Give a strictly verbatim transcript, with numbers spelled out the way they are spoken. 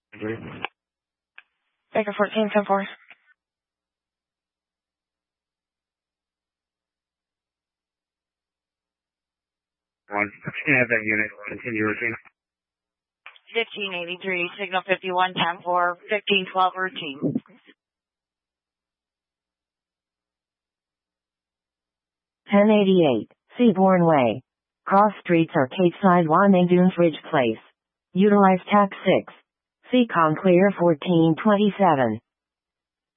Baker fourteen, ten four. One. Can I have that unit continue routine? fifteen eighty-three, signal fifty-one, ten four, fifteen twelve routine. ten eighty-eight, Seabourn Way. Cross streets Arcade Side Wanding Dunes Ridge Place. Utilize T A C six. Seacon clear fourteen twenty-seven.